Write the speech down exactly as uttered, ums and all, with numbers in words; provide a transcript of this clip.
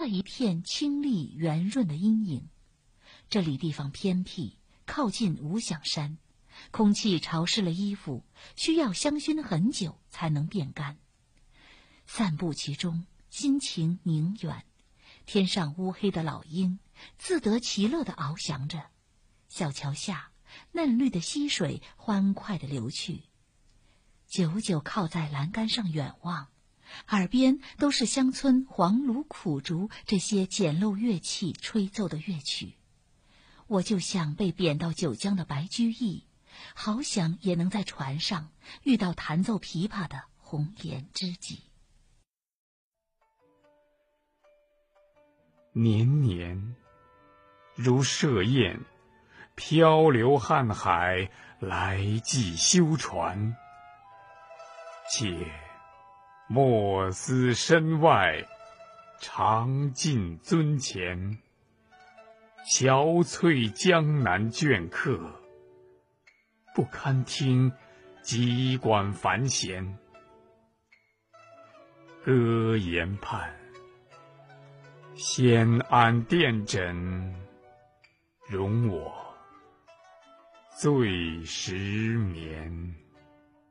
一片清丽圆润的阴影。这里地方偏僻，靠近无响山，空气潮湿了衣服，需要香薰很久才能变干。散步其中，心情宁远。天上乌黑的老鹰自得其乐地翱翔着，小桥下嫩绿的溪水欢快地流去。久久靠在栏杆上远望，耳边都是乡村黄芦苦竹这些简陋乐器吹奏的乐曲。我就像被贬到九江的白居易，好想也能在船上遇到弹奏琵琶的红颜知己。 年年如设宴，漂流瀚海来寄修船。且莫思身外，常尽尊前。憔悴江南倦客，不堪听机关繁弦。歌言畔，先安殿枕，容我醉时眠。